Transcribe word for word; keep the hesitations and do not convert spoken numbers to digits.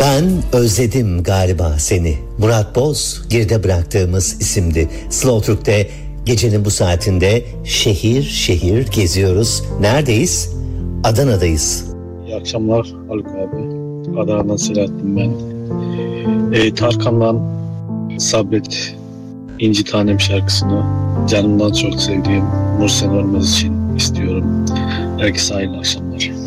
Ben özledim galiba seni. Murat Boz geride bıraktığımız isimdi. Slow Türk'te gecenin bu saatinde şehir şehir geziyoruz. Neredeyiz? Adana'dayız. İyi akşamlar Haluk abi. Adana'dan Selahattin ben. Ee, Tarkan'dan Sabret İnci Tanem şarkısını canımdan çok sevdiğim Muhsen Örmez için istiyorum. Herkese hayırlı akşamlar.